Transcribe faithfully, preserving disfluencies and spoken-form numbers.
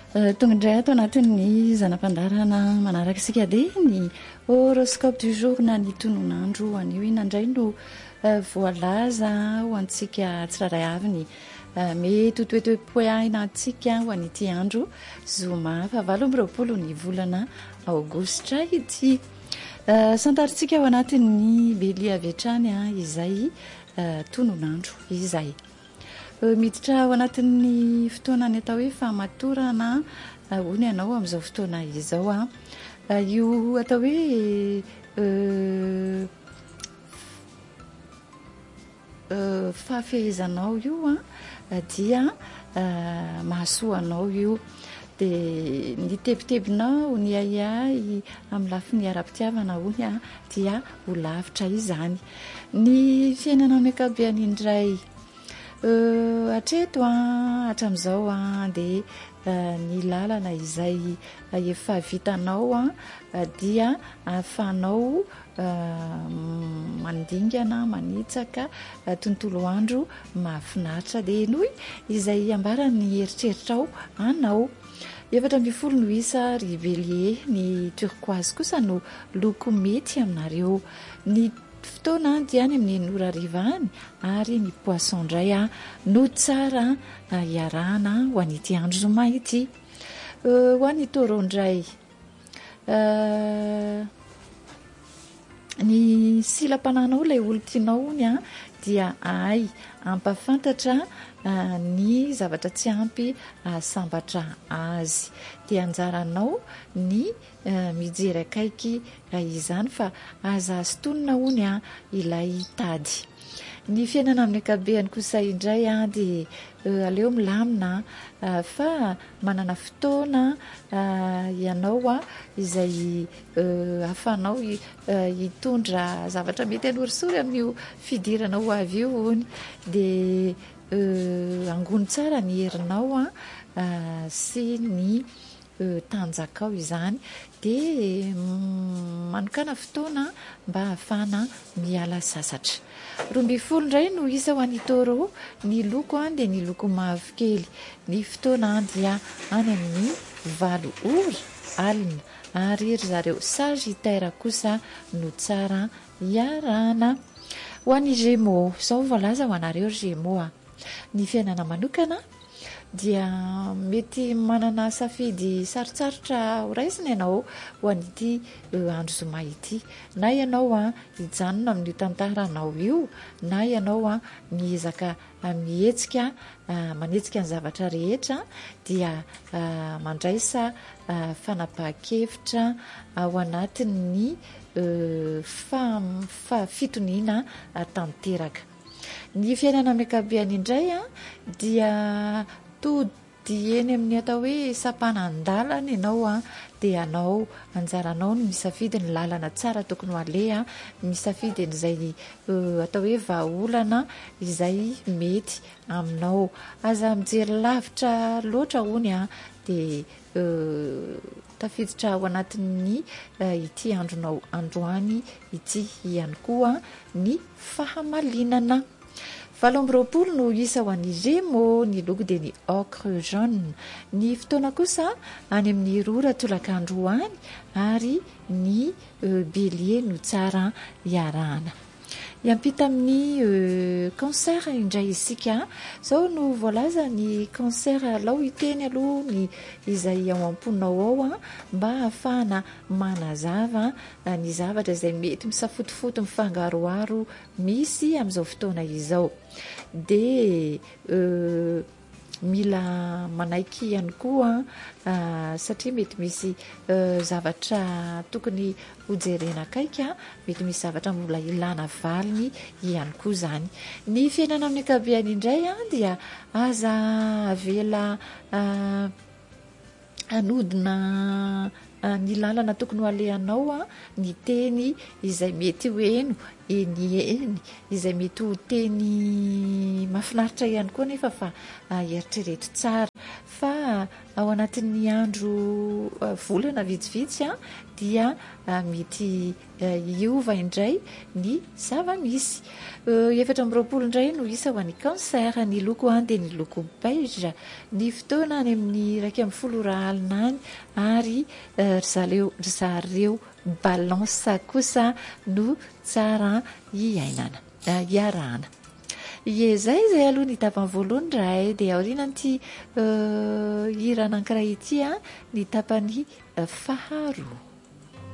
tonga indray ato anatin'ny zanam-pandarana manaraka isika dia ny horoscope du jour na ny tononandro anio inandray no voalaza ho antsika tsiraray avy ny mety toetoepoahina antsika ho an'ity andro zoma fahavalo amby roapolo ny volana aogositra ity. Santaritsika ao anatin'ny belia avy hatrany a izay tononandro izay miditra ao anatin'ny fotoana ny atao hoe famatorana hony ianao amin'izao fotoana izao a io atao hoe fahafehezanao io a dia mahasoanao io dia ny tebitebinao ny aiay amin'ny lafi ny ara-pitiavana hony a dia ho lavitra izany ny fiainana amin'ny akabeany indray hatreto a hatramin'izao a dia ny lalana izay efa vitanao a dia ahafahanao mandingana manitsaka tontolo andro mahafinaritra dia noy izay ambara ny eritreritrao anao. Efatra amby folo no isa ry bélier, ny turquoise kosa no loko mety aminareo. Ny fotoana dia any amin'ny nora rivany ary ny poisson indray a no tsara iarahana ho an'ity andro zoma ity. Ho an'ny taureau indray ny silam-pananao ilay olo tianao ony a dia ay ampafantatra ny zavatra tsy ampy sambatra azy dia anjaranao ny mijery akaiky izany fa aza astonona hony a ilay tady. Ny fiainana amin'ny akabeany kosa indray a dia aleo milamina fa manana fotoana ianao a izay ahafanao hitondra zavatra mety anorisory amin'io fidirana ho avy io hony dia angony tsara ny herinao a sy ny tanjakao izany dia manokana fotoana mba hahafana miala sasatra. Roa amby folo indray no isa ho an'ny taureau, ny loko a dia ny loko mavokely. Ny fotoana dia any amin'ny valo ora alina ary ry zareo sagittaire kosa no tsara iarana. Ho an'ny gémeaux, sao voalaza ho anareo gémeaux a ny fiainana manokana dia mety manana safidy sarotsarotra ho raisina ianao ho an'ity andro zoma ity, na ianao a hijanona amin'ny tantaranao io na ianao a miezaka mihetsika manetsika ny zavatra rehetra dia mandraisa fanapahan-kevitra ao anatin'ny fitoniana tanteraka. Ny fiainana amin'ny akabeany indray a dia tody eny amin'ny atao hoe sampanan-dalana ianao a dia anao anjaranao no misafidy ny lalana tsara tokony ho aleha, misafidy n'izay atao hoe vahaolana izay mety aminao. Aza mijery lavitra loatra hony a dia tafiditra ao anatin'ny ity andronao androany ity ihany koa ny fahamalinana. Valo amby roapolo no isa ho an'ny gémeaux, ny loko dia ny ocre jaune. Ny fotoana kosa any amin'ny rora tolakandro any ary ny bélier no tsara iarahana. Iampita amin'ny cancer indray isika, zao no voalaza ny cancer lao iteny aloha ny izay ao am-ponao ao a mba ahafahana manazava ny zavatra izay mety misafotofoto mifangaroaro misy amin'izao fotoana izao dia mila manaiky ihany koa satria mety misy zavatra tokony hojerena akaika, mety misy zavatra mbola ilana valiny ihany koa zany. Ny fiainana amin'ny akabeany indray a dia aza avela anodina ny lalana tokony ho alehanao a ny teny izay mety hoeno eny eny izay mety ho teny mahafinaritra ihany koa nefa fa eritrereto tsara fa ao anatin'ny andro volana vitsivitsy a dia mety hiova indray ny zava-misy. Efatra amby roapolo indray no isa ho an'ny cancer. Ny loko a dia ny loko beige. Ny fotoana any amin'ny iraika amby folo ora alina any ary zareo zareo balance kosa no tsara hiainana hiarahana. Ie zay zay aloha ny tapany voalohany indray dia aorianan'ity hira anankiray ity a ny tapany faharoa.